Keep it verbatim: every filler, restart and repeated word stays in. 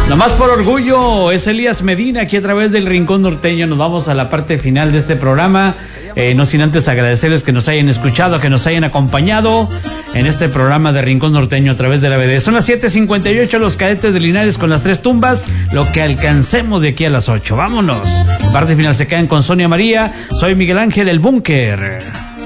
Nomás por orgullo, es Elías Medina, aquí a través del Rincón Norteño. Nos vamos a la parte final de este programa. Eh, no sin antes agradecerles que nos hayan escuchado, que nos hayan acompañado en este programa de Rincón Norteño a través de la B D. Son las siete cincuenta y ocho, los cadetes de Linares con las tres tumbas, lo que alcancemos de aquí a las ocho. Vámonos. La parte final se quedan con Sonia María. Soy Miguel Ángel, el Búnker.